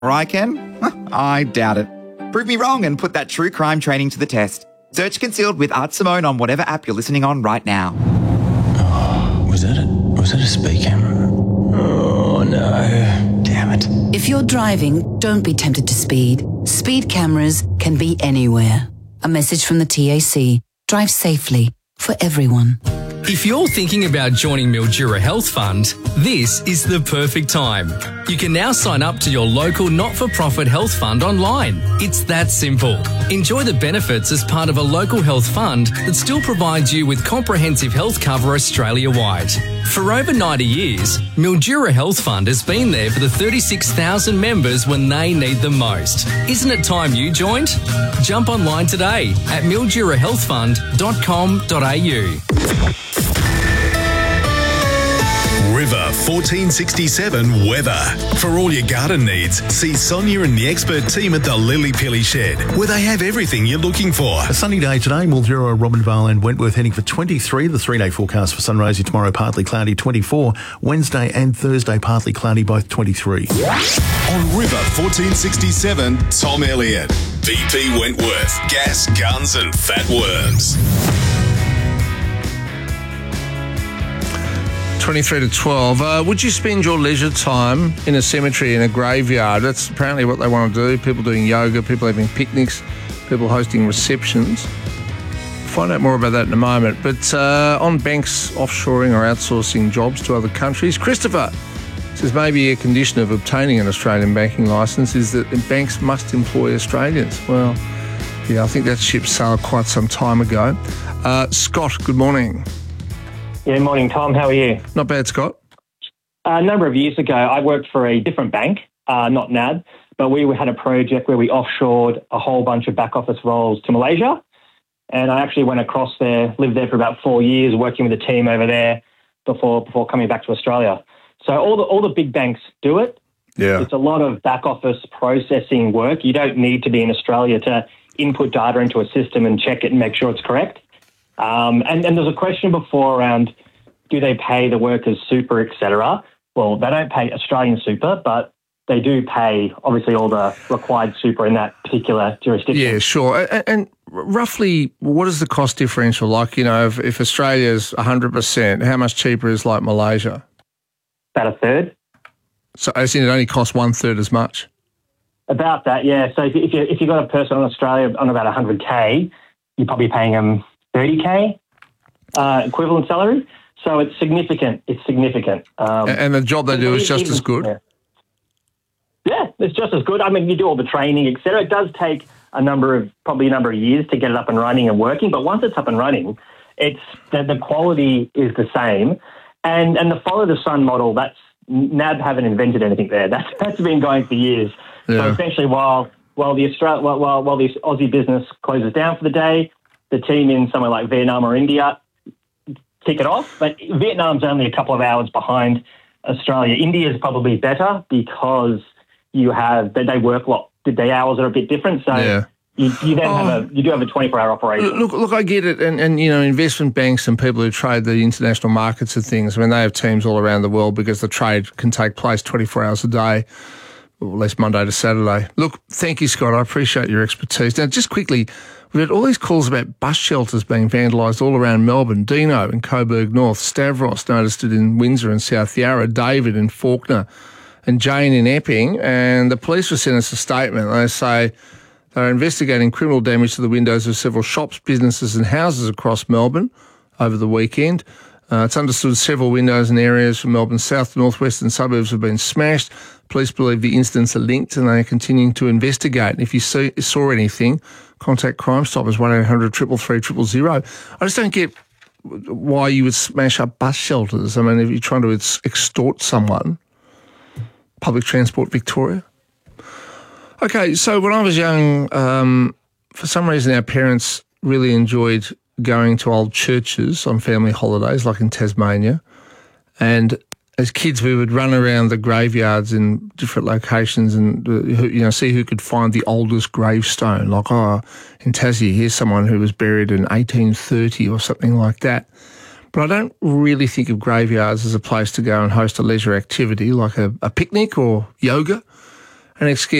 Right, Ken? I doubt it. Prove me wrong and put that true crime training to the test. Search Concealed with Art Simone on whatever app you're listening on right now. Oh, was that a speed camera? Oh, no. Damn it. If you're driving, don't be tempted to speed. Speed cameras can be anywhere. A message from the TAC. Drive safely for everyone. If you're thinking about joining Mildura Health Fund, this is the perfect time. You can now sign up to your local not-for-profit health fund online. It's that simple. Enjoy the benefits as part of a local health fund that still provides you with comprehensive health cover Australia-wide. For over 90 years, Mildura Health Fund has been there for the 36,000 members when they need them most. Isn't it time you joined? Jump online today at mildurahealthfund.com.au. River 1467 weather. For all your garden needs, see Sonia and the expert team at the Lily Pilly Shed, where they have everything you're looking for. A sunny day today, Mildura, Robinvale and Wentworth heading for 23. The 3-day forecast for Sunraysia tomorrow, partly cloudy, 24. Wednesday and Thursday, partly cloudy, both 23. On River 1467, Tom Elliott. BP Wentworth, gas, guns and fat worms. 23 to 12. Would you spend your leisure time in a cemetery, in a graveyard? That's apparently what they want to do. People doing yoga, people having picnics, people hosting receptions. Find out more about that in a moment. But on banks offshoring or outsourcing jobs to other countries, Christopher says maybe a condition of obtaining an Australian banking licence is that banks must employ Australians. Well, yeah, I think that ship sailed quite some time ago. Scott, good morning. Yeah, morning, Tom. How are you? Not bad, Scott. A number of years ago, I worked for a different bank, not NAB, but we had a project where we offshored a whole bunch of back office roles to Malaysia. And I actually went across there, lived there for about 4 years, working with a team over there before coming back to Australia. So all the big banks do it. Yeah. It's a lot of back office processing work. You don't need to be in Australia to input data into a system and check it and make sure it's correct. And there's a question before around, do they pay the workers super, et cetera? Well, they don't pay Australian super, but they do pay, obviously, all the required super in that particular jurisdiction. Yeah, sure. And roughly, what is the cost differential like? You know, if Australia's 100%, how much cheaper is like Malaysia? About a third. So as in it only costs 1/3 as much? About that, yeah. So if you got a person in Australia on about 100K, you're probably paying them 30K equivalent salary. So it's significant. It's significant. And the job they do is just as good? Yeah, it's just as good. I mean, you do all the training, et cetera. It does take probably a number of years to get it up and running and working. But once it's up and running, the quality is the same. And the follow the sun model, NAB haven't invented anything there. That's been going for years. Yeah. So essentially, while the Aussie business closes down for the day, the team in somewhere like Vietnam or India kick it off. But Vietnam's only a couple of hours behind Australia. India's probably better because they work a lot. The hours are a bit different. So yeah. You do have a 24-hour operation. Look, I get it. And you know, investment banks and people who trade the international markets and things, I mean, they have teams all around the world because the trade can take place 24 hours a day, or at least Monday to Saturday. Look, thank you, Scott. I appreciate your expertise. Now, just quickly, we've had all these calls about bus shelters being vandalised all around Melbourne. Dino in Coburg North, Stavros noticed it in Windsor and South Yarra, David in Fawkner and Jane in Epping. And the police have sent us a statement. They say they're investigating criminal damage to the windows of several shops, businesses and houses across Melbourne over the weekend. It's understood several windows and areas from Melbourne's south to northwestern suburbs have been smashed. Police believe the incidents are linked and they are continuing to investigate. And if you saw anything, contact Crime Stoppers, 1800 333 000. I just don't get why you would smash up bus shelters. I mean, if you're trying to extort someone, Public Transport Victoria. Okay, so when I was young, for some reason our parents really enjoyed going to old churches on family holidays, like in Tasmania. And as kids, we would run around the graveyards in different locations and see who could find the oldest gravestone. Like, in Tassie, here's someone who was buried in 1830 or something like that. But I don't really think of graveyards as a place to go and host a leisure activity like a picnic or yoga. an excuse.